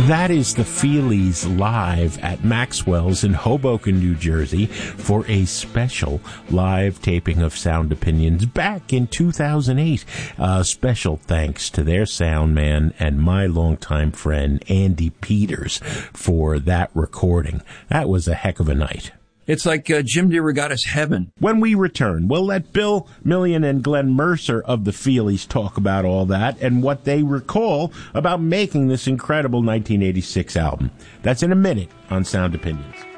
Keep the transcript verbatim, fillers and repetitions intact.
That is the Feelies live at Maxwell's in Hoboken, New Jersey for a special live taping of Sound Opinions back in two thousand eight. Uh, special thanks to their sound man and my longtime friend Andy Peters for that recording. That was a heck of a night. It's like uh, Jim DeRogatis' heaven. When we return, we'll let Bill Million and Glenn Mercer of the Feelies talk about all that and what they recall about making this incredible nineteen eighty-six album. That's in a minute on Sound Opinions.